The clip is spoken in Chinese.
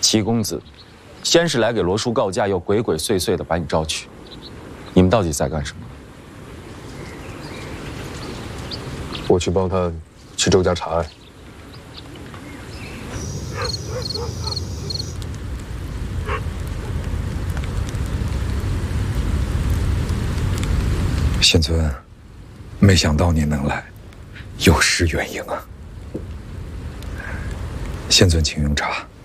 齐公子，先是来给罗叔告假，又鬼鬼祟祟的把你召去，你们到底在干什么？ 我去帮他去周家查案。 县尊，没想到您能来，有失远迎啊。县尊，请用茶。